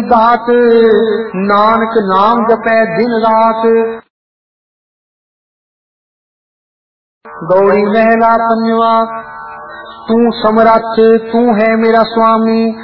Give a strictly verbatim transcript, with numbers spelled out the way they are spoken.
दात, नानक नाम जपै दिन रात। गौड़ी महला पंजवा। तू समरथ तू है मेरा स्वामी,